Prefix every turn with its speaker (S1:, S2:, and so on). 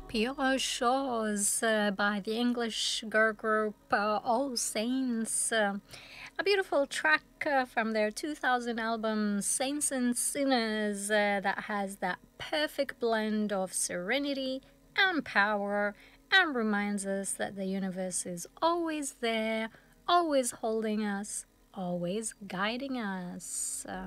S1: Pure Shores by the English girl group All Saints. A beautiful track from their 2000 album Saints and Sinners that has that perfect blend of serenity and power and reminds us that the universe is always there, always holding us, always guiding us.